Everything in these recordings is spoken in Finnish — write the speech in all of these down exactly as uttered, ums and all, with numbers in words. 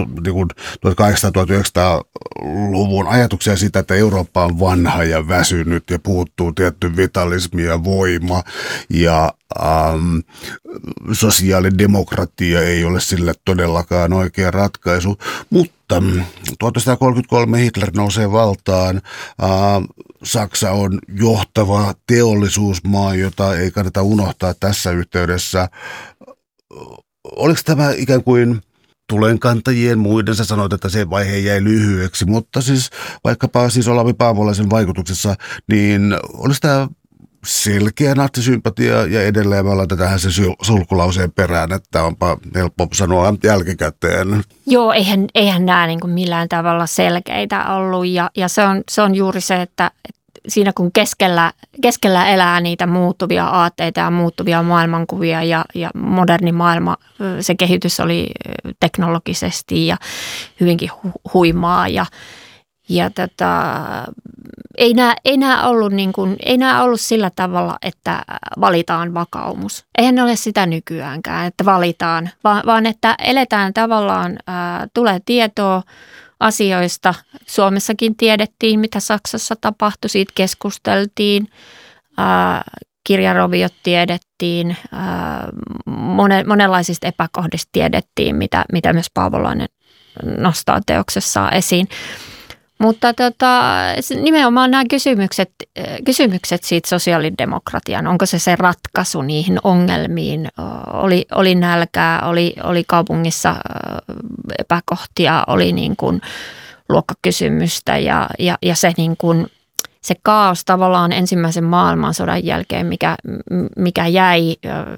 niin kuin tuhatkahdeksansataa-tuhatyhdeksänsataaluvun ajatuksia siitä, että Eurooppa on vanha ja väsynyt ja puuttuu tietty vitalismi ja voima ja ähm, sosiaalidemokratia ei ole sille todellakaan oikea ratkaisu, mutta tuhatyhdeksänsataakolmekymmentäkolme Hitler nousee valtaan. Ähm, Saksa on johtava teollisuusmaa, jota ei kannata unohtaa tässä yhteydessä. Oliko tämä ikään kuin tulenkantajien muiden, sä sanoit, että se vaihe jäi lyhyeksi, mutta siis vaikkapa siis Olavi Paavolaisen vaikutuksessa, niin olisi tämä selkeä natsisympatia ja edelleen me ollaan tähän se sulkulauseen perään, että onpa helppo sanoa jälkikäteen. Joo, eihän, eihän nämä niin kuin millään tavalla selkeitä ollut ja, ja se, on, se on juuri se, että siinä kun keskellä, keskellä elää niitä muuttuvia aatteita ja muuttuvia maailmankuvia ja, ja moderni maailma, se kehitys oli teknologisesti ja hyvinkin hu- huimaa ja, ja tota, ei, nämä, ei, nämä ollut niin kuin, ei nämä ollut sillä tavalla, että valitaan vakaumus. Eihän ne ole sitä nykyäänkään, että valitaan, vaan, vaan että eletään tavallaan, ää, tulee tietoa asioista. Suomessakin tiedettiin, mitä Saksassa tapahtui, siitä keskusteltiin, ää, kirjaroviot tiedettiin, ää, monen, monenlaisista epäkohdista tiedettiin, mitä, mitä myös Paavolainen nostaa teoksessaan esiin. Mutta tota, nimenomaan nämä kysymykset, kysymykset siitä sosiaalidemokratian, onko se se ratkaisu niihin ongelmiin, oli, oli nälkää, oli, oli kaupungissa epäkohtia, oli niin kuin luokkakysymystä ja, ja, ja se, niin kuin, se kaos tavallaan ensimmäisen maailmansodan jälkeen, mikä, mikä jäi,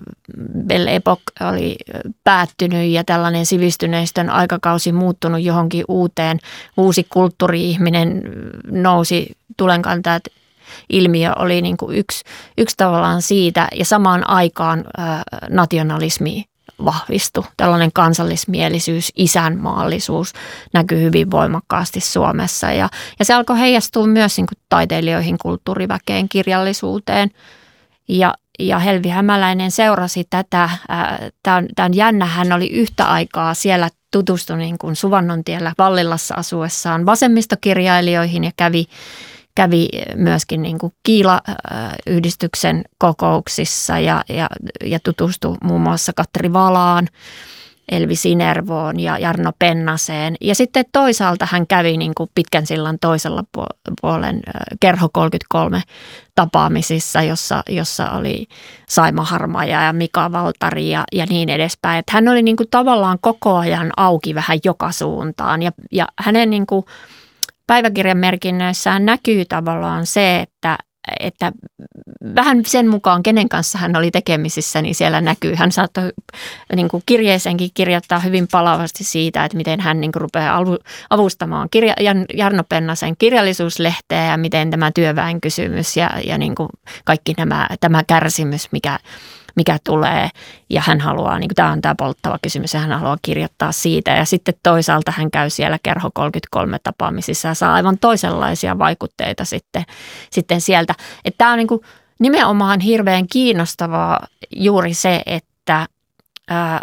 Belle Époque oli päättynyt ja tällainen sivistyneistön aikakausi muuttunut johonkin uuteen, uusi kulttuuri-ihminen nousi, tulenkantajat ilmiö oli niin kuin yksi, yksi tavallaan siitä ja samaan aikaan ää, nationalismi vahvistui. Tällainen kansallismielisyys, isänmaallisuus näkyy hyvin voimakkaasti Suomessa ja, ja se alkoi heijastua myös niin kuin taiteilijoihin, kulttuuriväkeen, kirjallisuuteen ja, ja Helvi Hämäläinen seurasi tätä. Tämä on, tämä on jännä, hän oli yhtä aikaa siellä tutustui niin kuin Suvannontiellä Vallilassa asuessaan vasemmistokirjailijoihin ja kävi Kävi myöskin niin kuin Kiila-yhdistyksen kokouksissa ja, ja, ja tutustui muun muassa Katri Valaan, Elvi Sinervoon ja Jarno Pennaseen. Ja sitten toisaalta hän kävi niin kuin Pitkän sillan toisella puolen Kerho kolmekymmentäkolme tapaamisissa, jossa, jossa oli Saima Harmaja ja Mika Valtari ja, ja niin edespäin. Että hän oli niin kuin tavallaan koko ajan auki vähän joka suuntaan ja, ja hänen niin kuin päiväkirjan merkinnöissään näkyy tavallaan se, että, että vähän sen mukaan, kenen kanssa hän oli tekemisissä, niin siellä näkyy. Hän saattoi niin kuin kirjeeseenkin kirjoittaa hyvin palavasti siitä, että miten hän niin kuin rupeaa avustamaan kirja, Jarno Pennasen kirjallisuuslehteä ja miten tämä työväen kysymys ja, ja niin kuin kaikki nämä, tämä kärsimys, mikä mikä tulee ja hän haluaa, niin kuin tämä on tämä polttava kysymys ja hän haluaa kirjoittaa siitä ja sitten toisaalta hän käy siellä Kerho kolmekymmentäkolme tapaamisissa ja saa aivan toisenlaisia vaikutteita sitten, sitten sieltä. Että tämä on niin kuin nimenomaan hirveän kiinnostavaa juuri se, että ää,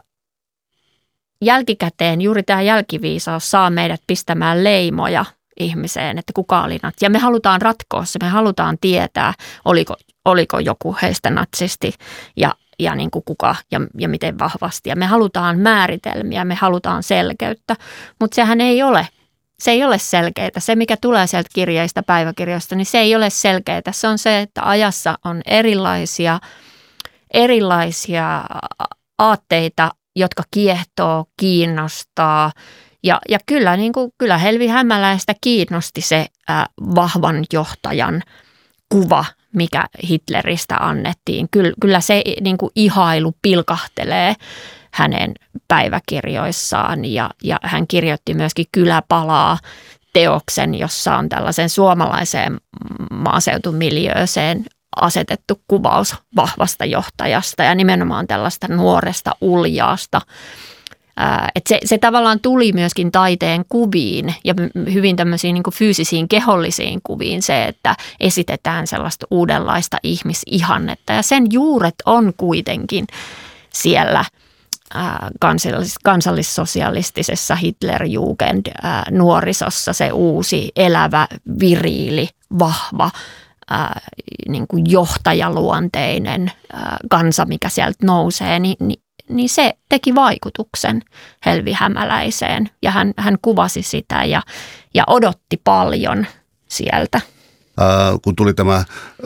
jälkikäteen juuri tämä jälkiviisaus saa meidät pistämään leimoja ihmiseen, että kuka oli natsi. Ja me halutaan ratkoa se, me halutaan tietää, oliko, oliko joku heistä natsisti ja, ja niin kuin kuka ja, ja miten vahvasti. Ja me halutaan määritelmiä, me halutaan selkeyttä, mutta sehän ei ole. Se ei ole selkeää. Se, mikä tulee sieltä kirjeistä, päiväkirjoista, niin se ei ole selkeää. Se on se, että ajassa on erilaisia, erilaisia aatteita, jotka kiehtoo, kiinnostaa. Ja, ja kyllä, niin kuin, kyllä Helvi Hämäläistä kiinnosti se ää, vahvan johtajan kuva, mikä Hitleristä annettiin. Kyllä, kyllä se niin kuin ihailu pilkahtelee hänen päiväkirjoissaan ja, ja hän kirjoitti myöskin Kylä palaa -teoksen, jossa on tällaisen suomalaiseen maaseutumiljööseen asetettu kuvaus vahvasta johtajasta ja nimenomaan tällaista nuoresta uljaasta. Että se, se tavallaan tuli myöskin taiteen kuviin ja hyvin tämmöisiin niin kuin fyysisiin kehollisiin kuviin se, että esitetään sellaista uudenlaista ihmisihannetta ja sen juuret on kuitenkin siellä kansallis- kansallissosialistisessa Hitlerjugend-nuorisossa se uusi, elävä, viriili, vahva, ää, niin kuin johtajaluonteinen ää, kansa, mikä sieltä nousee, niin, niin, niin se teki vaikutuksen Helvi Hämäläiseen ja hän, hän kuvasi sitä ja, ja odotti paljon sieltä. Ää, kun tuli tämä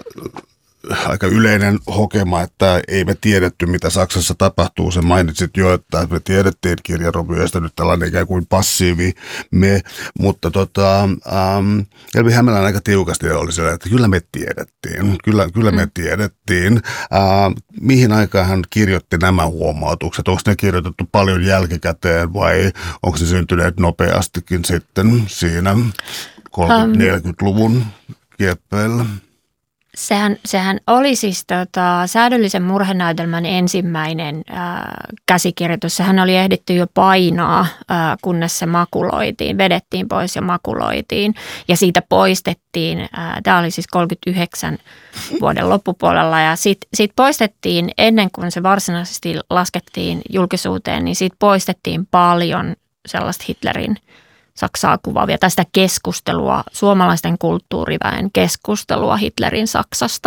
aika yleinen hokema, että ei me tiedetty, mitä Saksassa tapahtuu. Sen mainitsit jo, että me tiedettiin kirjarovyöstä nyt tällainen ikään kuin passiivi me, mutta tota, ähm, Helvi Hämäläinen aika tiukasti oli siellä, että kyllä me tiedettiin, kyllä, kyllä me tiedettiin. Ähm, mihin aikaan hän kirjoitti nämä huomautukset? Onko ne kirjoitettu paljon jälkikäteen vai onko se syntyneet nopeastikin sitten siinä kolmekymmentä-neljäkymmentäluvun kieppeillä? Sehän, sehän oli siis tota, säädyllisen murhenäytelmän ensimmäinen ää, käsikirjoitus. Sehän oli ehditty jo painaa, ää, kunnes se makuloitiin, vedettiin pois ja makuloitiin. Ja siitä poistettiin, ää, tämä oli siis kolmekymmentäyhdeksän vuoden loppupuolella ja siitä sit poistettiin ennen kuin se varsinaisesti laskettiin julkisuuteen, niin siitä poistettiin paljon sellaista Hitlerin Saksaa kuvaavia, tai sitä keskustelua, suomalaisten kulttuuriväen keskustelua Hitlerin Saksasta.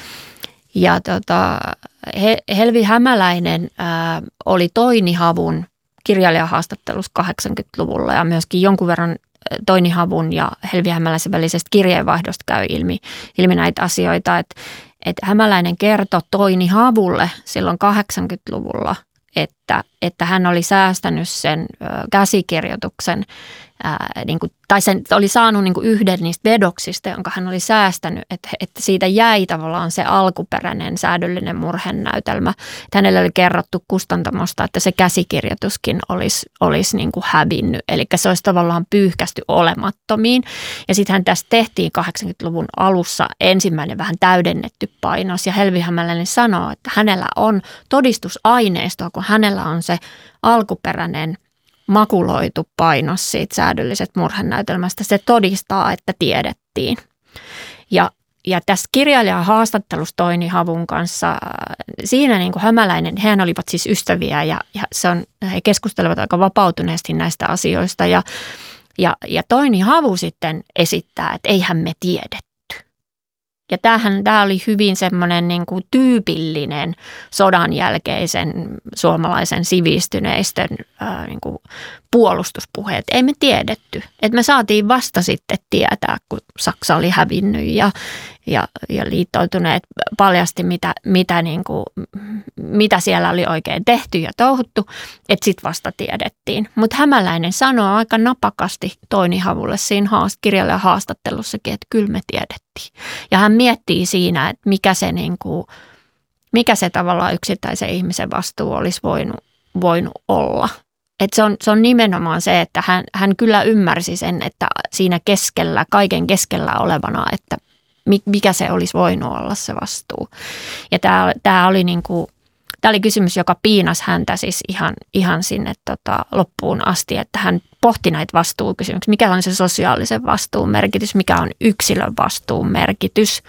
Ja tota, Helvi Hämäläinen ää, oli Toini Havun kirjailijahaastattelussa kahdeksankymmentäluvulla ja myöskin jonkun verran Toini Havun ja Helvi Hämäläisen välisestä kirjeenvaihdosta käy ilmi, ilmi näitä asioita, että et Hämäläinen kertoi Toini Havulle silloin kahdeksankymmentäluvulla, että, että hän oli säästänyt sen ää, käsikirjoituksen Ää, niin kuin, tai sen oli saanut niin kuin yhden niistä vedoksista, jonka hän oli säästänyt, että, että siitä jäi tavallaan se alkuperäinen säädyllinen murhenäytelmä. Että hänelle oli kerrottu kustantamosta, että se käsikirjoituskin olisi, olisi niin kuin hävinnyt, eli se olisi tavallaan pyyhkästy olemattomiin. Ja sittenhän tässä tehtiin kahdeksankymmentäluvun alussa ensimmäinen vähän täydennetty painos, ja Helvi Hämäläinen sanoo, että hänellä on todistusaineistoa, kun hänellä on se alkuperäinen makuloitu painos siitä säädyllisestä murhenäytelmästä. Se todistaa, että tiedettiin. Ja, ja tässä kirjailijan haastattelussa Toini Havun kanssa, siinä niin kuin Hämäläinen, hehän olivat siis ystäviä ja, ja se on, he keskustelevat aika vapautuneesti näistä asioista. Ja, ja, ja Toini Havu sitten esittää, että eihän me tiedetty. Ja tämähän, tämä oli hyvin semmoinen niin kuin tyypillinen sodan jälkeisen suomalaisen sivistyneistön ää, niin kuin puolustuspuhe. Ei me tiedetty. Et me saatiin vasta sitten tietää, kun Saksa oli hävinnyt ja, ja, ja liittoutuneet paljasti, mitä, mitä, niin kuin, mitä siellä oli oikein tehty ja touhuttu. Että sitten vasta tiedettiin. Mutta Hämäläinen sanoo aika napakasti Toini Havulle siinä haast, kirjailijan haastattelussakin, että kyllä me tiedettiin. Ja hän miettii siinä, että mikä se, niin kuin, mikä se tavallaan yksittäisen ihmisen vastuu olisi voinut, voinut olla. Että se on, se on nimenomaan se, että hän, hän kyllä ymmärsi sen, että siinä keskellä, kaiken keskellä olevana, että mikä se olisi voinut olla se vastuu. Ja tämä, tämä oli niin kuin, tämä oli kysymys, joka piinasi häntä siis ihan, ihan sinne tota, loppuun asti, että hän pohti näitä vastuukysymyksiä. Mikä on se sosiaalisen vastuun merkitys, mikä on yksilön vastuun merkitys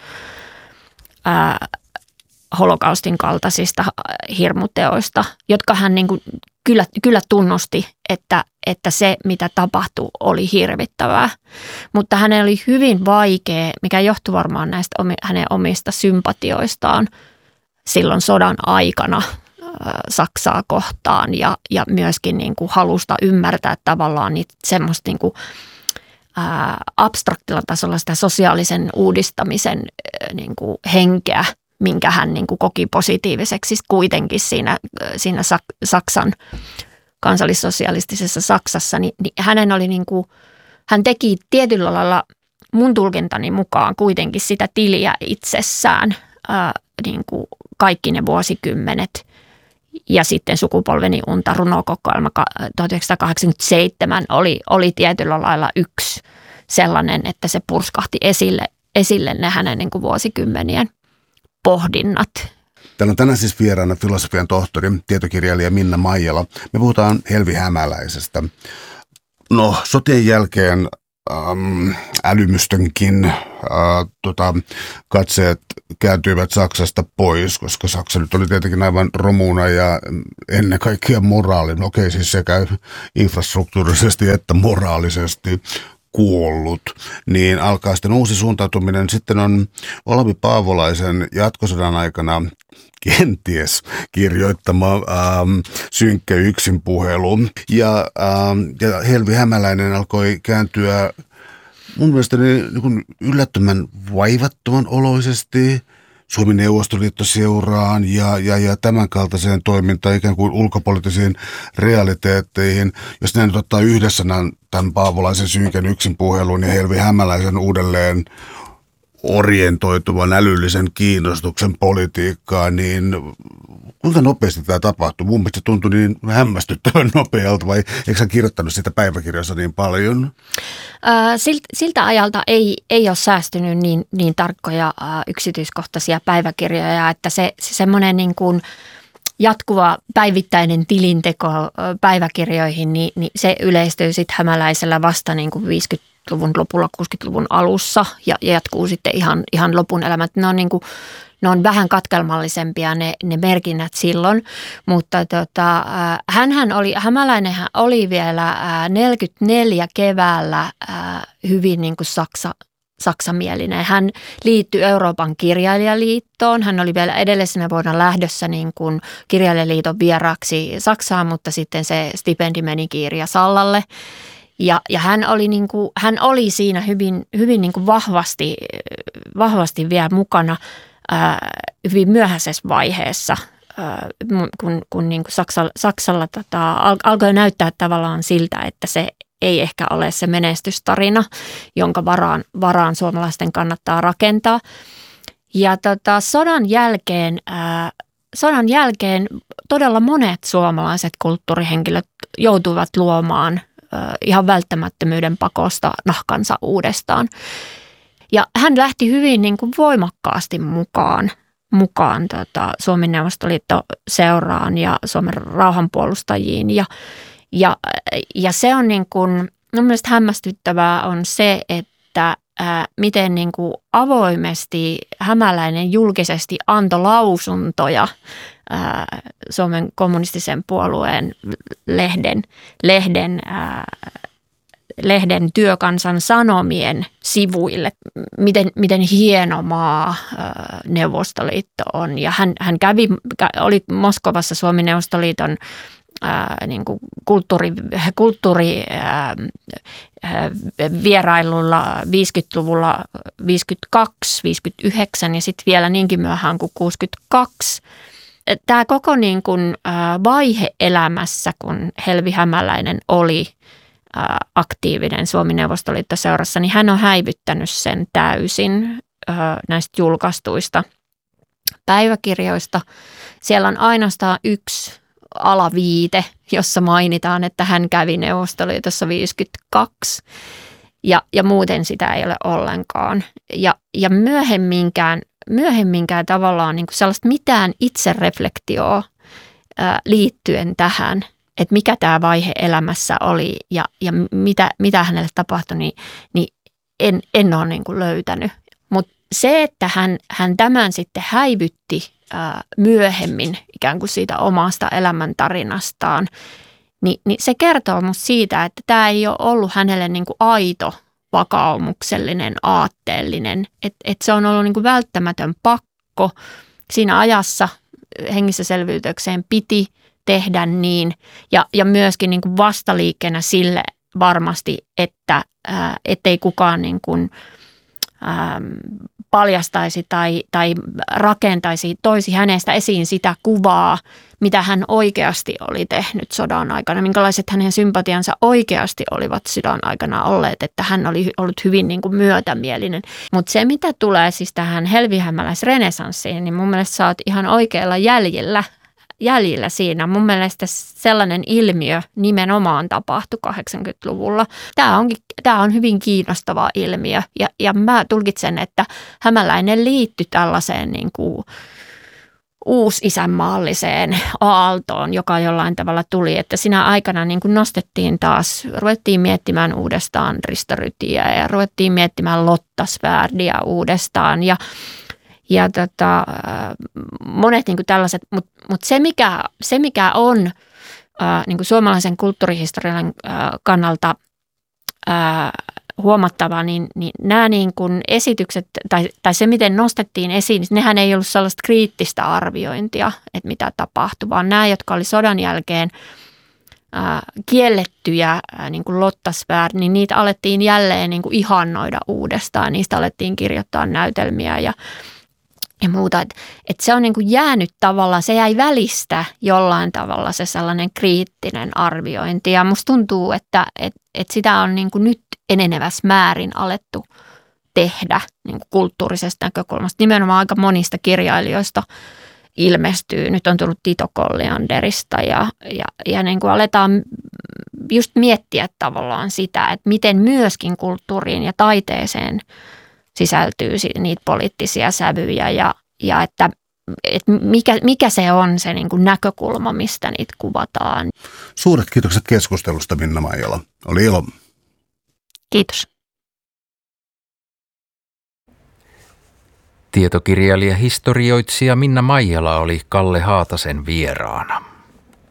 ää, holokaustin kaltaisista hirmuteoista, jotka hän niin kuin kyllä, kyllä tunnusti, että, että se mitä tapahtui oli hirvittävää. Mutta hänellä oli hyvin vaikea, mikä johtui varmaan näistä omi, hänen omista sympatioistaan silloin sodan aikana Saksaa kohtaan ja, ja myöskin niin kuin halusta ymmärtää tavallaan niitä semmoista niin kuin, ää, abstraktilla tasolla sitä sosiaalisen uudistamisen ää, niin kuin henkeä, minkä hän niin kuin koki positiiviseksi kuitenkin siinä, siinä Saksan kansallissosialistisessa Saksassa, niin, niin hänen oli niin kuin, hän teki tietyllä lailla mun tulkintani mukaan kuitenkin sitä tiliä itsessään ää, niin kuin kaikki ne vuosikymmenet ja sitten Sukupolveni unta runokokoelma tuhatyhdeksänsataakahdeksankymmentäseitsemän oli, oli tietyllä lailla yksi sellainen, että se purskahti esille, esille ne hänen niin kuin vuosikymmenien pohdinnat. Täällä on tänään siis vieraana filosofian tohtori, tietokirjailija Minna Maijala. Me puhutaan Helvi Hämäläisestä. No, sotien jälkeen ähm, älymystönkin äh, tota, katseet kääntyivät Saksasta pois, koska Saksa nyt oli tietenkin aivan romuna ja ennen kaikkea moraalinen, okei siis sekä infrastruktuurisesti että moraalisesti kuollut, niin alkaa sitten uusi suuntautuminen. Sitten on Olavi Paavolaisen jatkosodan aikana kenties kirjoittama ähm, synkkä yksinpuhelu. Ja, ähm, ja Helvi Hämäläinen alkoi kääntyä mun mielestäni niin kuin yllättömän vaivattoman oloisesti Suomen Neuvostoliitto-seuraan ja, ja, ja tämän kaltaiseen toimintaan, ikään kuin ulkopoliittisiin realiteetteihin. Jos ne nyt ottaa yhdessä tämän Paavolaisen synkän yksinpuhelun ja Helvi Hämäläisen uudelleen orientoituvan älyllisen kiinnostuksen politiikkaan, niin kuinka nopeasti tämä tapahtui? Mun mielestä se tuntui niin hämmästyttävän nopealta, vai eikö sä kirjoittanut sitä päiväkirjassa niin paljon? Siltä, siltä ajalta ei, ei ole säästynyt niin, niin tarkkoja yksityiskohtaisia päiväkirjoja, että se, se semmoinen niin kuin jatkuva päivittäinen tilinteko päiväkirjoihin, niin, niin se yleistyy sitten Hämäläisellä vasta niin kuin viisikymmentäluvun lopulla, kuusikymmentäluvun alussa ja, ja jatkuu sitten ihan, ihan lopun elämät. Ne on, niin kuin, ne on vähän katkelmallisempia ne, ne merkinnät silloin, mutta tota, hänhän oli, Hämäläinenhän oli vielä neljäkymmentäneljä keväällä hyvin niin kuin Saksa, saksamielinen. Hän liittyi Euroopan kirjailijaliittoon. Hän oli vielä edellisenä vuonna lähdössä niin kuin kirjailijaliiton vieraaksi Saksaan, mutta sitten se stipendi meni Kirja Sallalle. Ja, ja hän, oli niin kuin, hän oli siinä hyvin, hyvin niin kuin vahvasti, vahvasti vielä mukana ää, hyvin myöhäisessä vaiheessa, ää, kun, kun niin kuin Saksalla, Saksalla tota, al, alkoi näyttää tavallaan siltä, että se ei ehkä ole se menestystarina, jonka varaan, varaan suomalaisten kannattaa rakentaa. Ja tota, sodan jälkeen, ää, sodan jälkeen todella monet suomalaiset kulttuurihenkilöt joutuivat luomaan ää, ihan välttämättömyyden pakosta nahkansa uudestaan. Ja hän lähti hyvin niin kuin voimakkaasti mukaan, mukaan tota, Suomen Neuvostoliitto-seuraan ja Suomen rauhanpuolustajiin ja Ja, ja se on niin kuin, mun mielestä hämmästyttävää on se, että ää, miten niin kuin avoimesti Hämäläinen julkisesti antoi lausuntoja ää, Suomen kommunistisen puolueen lehden, lehden, ää, lehden Työkansan Sanomien sivuille, miten, miten hieno maa ää, Neuvostoliitto on. Ja hän, hän kävi, oli Moskovassa Suomen Neuvostoliiton Ää, niin kuin kulttuuri, kulttuuri ää, ää, vierailulla viisikymmentäluvulla viisikymmentäkaksi viisikymmentäyhdeksän ja sitten vielä niinkin myöhään kuin kuusikymmentäkaksi. Tämä koko niin kuin, ää, vaihe elämässä, kun Helvi Hämäläinen oli ää, aktiivinen Suomen Neuvostoliitto-seurassa, niin hän on häivyttänyt sen täysin ää, näistä julkaistuista päiväkirjoista. Siellä on ainoastaan yksi alaviite, jossa mainitaan, että hän kävi Neuvostoliitossa viisikymmentäkaksi ja, ja muuten sitä ei ole ollenkaan. Ja, ja myöhemminkään, myöhemminkään tavallaan niin kuin sellaista mitään itsereflektioa ää, liittyen tähän, että mikä tämä vaihe elämässä oli ja, ja mitä, mitä hänelle tapahtui, niin, niin en, en ole niin kuin löytänyt. Mutta se, että hän, hän tämän sitten häivytti myöhemmin ikään kuin siitä omasta elämäntarinastaan, niin, niin se kertoo musta siitä, että tämä ei ole ollut hänelle niin kuin aito, vakaumuksellinen, aatteellinen, että et se on ollut niin kuin välttämätön pakko. Siinä ajassa hengissä selviytykseen piti tehdä niin ja, ja myöskin niin kuin vastaliikkeenä sille varmasti, että ää, ettei kukaan niin kuin, ää, paljastaisi tai, tai rakentaisi, toisi hänestä esiin sitä kuvaa, mitä hän oikeasti oli tehnyt sodan aikana, minkälaiset hänen sympatiansa oikeasti olivat sodan aikana olleet, että hän oli ollut hyvin niin kuin myötämielinen. Mutta se, mitä tulee siis tähän helvihämäläisrenesanssiin, niin mun mielestä sä oot ihan oikealla jäljellä, jäljellä siinä. Mun mielestä sellainen ilmiö nimenomaan tapahtui kahdeksankymmentäluvulla. Tämä, onkin, tämä on hyvin kiinnostava ilmiö ja, ja mä tulkitsen, että Hämäläinen liittyi tällaiseen niin kuin uusi-isänmaalliseen aaltoon, joka jollain tavalla tuli, että sinä aikana niin kuin nostettiin taas, ruvettiin miettimään uudestaan Risto Rytiä ja ruvettiin miettimään Lotta Svärdiä uudestaan ja, ja tota, monet niin kuin tällaiset, mutta mut se, mikä, se mikä on ää, niin kuin suomalaisen kulttuurihistorian ää, kannalta ää, huomattava, niin, niin nämä niin kuin esitykset tai, tai se, miten nostettiin esiin, niin nehän ei ollut sellaista kriittistä arviointia, että mitä tapahtui, vaan nämä, jotka oli sodan jälkeen ää, kiellettyjä, ää, niin kuin Lotta Svärd, niin niitä alettiin jälleen niin kuin ihannoida uudestaan. Niistä alettiin kirjoittaa näytelmiä ja, ja muuta. Et, et se on niin kuin jäänyt tavallaan, se jäi välistä jollain tavalla se sellainen kriittinen arviointi. Ja musta tuntuu, että et, et sitä on niin kuin nyt enenevässä määrin alettu tehdä niin kuin kulttuurisesta näkökulmasta. Nimenomaan aika monista kirjailijoista ilmestyy. Nyt on tullut Tito Collianderista ja, ja, ja niin kuin aletaan just miettiä tavallaan sitä, että miten myöskin kulttuuriin ja taiteeseen sisältyy niitä poliittisia sävyjä ja, ja että, että mikä, mikä se on se niin kuin näkökulma, mistä niitä kuvataan. Suuret kiitokset keskustelusta, Minna Maijala. Oli ilo. Kiitos. Tietokirjailija historioitsija Minna Maijala oli Kalle Haatasen vieraana.